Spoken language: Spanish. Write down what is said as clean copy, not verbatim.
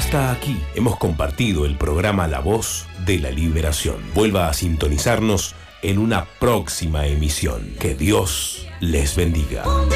Hasta aquí hemos compartido el programa La Voz de la Liberación. Vuelva a sintonizarnos en una próxima emisión. Que Dios les bendiga.